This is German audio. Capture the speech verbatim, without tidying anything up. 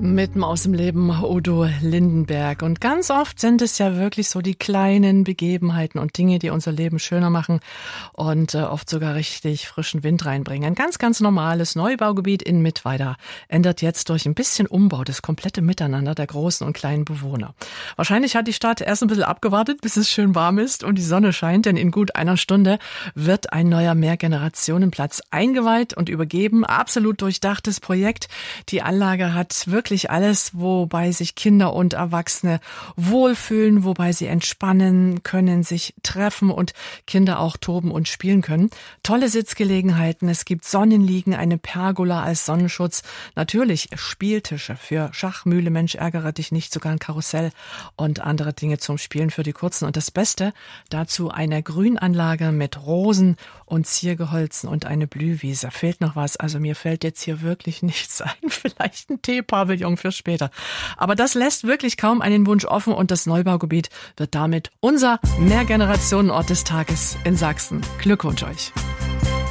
Mitten aus dem Leben Udo Lindenberg. Und ganz oft sind es ja wirklich so die kleinen Begebenheiten und Dinge, die unser Leben schöner machen und äh, oft sogar richtig frischen Wind reinbringen. Ein ganz, ganz normales Neubaugebiet in Mittweida ändert jetzt durch ein bisschen Umbau das komplette Miteinander der großen und kleinen Bewohner. Wahrscheinlich hat die Stadt erst ein bisschen abgewartet, bis es schön warm ist und die Sonne scheint, denn in gut einer Stunde wird ein neuer Mehrgenerationenplatz eingeweiht und übergeben. Absolut durchdachtes Projekt. Die Anlage hat wirklich alles, wobei sich Kinder und Erwachsene wohlfühlen, wobei sie entspannen können, sich treffen und Kinder auch toben und spielen können. Tolle Sitzgelegenheiten, es gibt Sonnenliegen, eine Pergola als Sonnenschutz, natürlich Spieltische für Schach, Mühle, Mensch, ärgere dich nicht, sogar ein Karussell und andere Dinge zum Spielen für die Kurzen. Und das Beste, dazu eine Grünanlage mit Rosen und Ziergeholzen und eine Blühwiese. Fehlt noch was? Also mir fällt jetzt hier wirklich nichts ein. Vielleicht ein Teepavillon für später. Aber das lässt wirklich kaum einen Wunsch offen und das Neubaugebiet wird damit unser Mehrgenerationenort des Tages in Sachsen. Glückwunsch euch!